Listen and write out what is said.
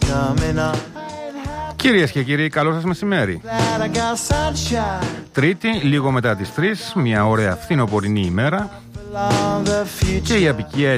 Κυρίες και κύριοι, καλό σας μεσημέρι. Τρίτη, λίγο μετά τις 3, μια ωραία φθινοπορεινή ημέρα και η απικία